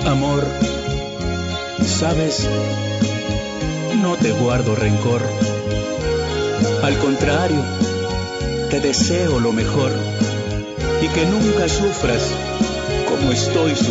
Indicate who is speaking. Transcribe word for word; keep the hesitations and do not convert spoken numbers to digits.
Speaker 1: Amor, sabes, no te guardo rencor. Al contrario, te deseo lo mejor y que nunca sufras como estoy sufriendo.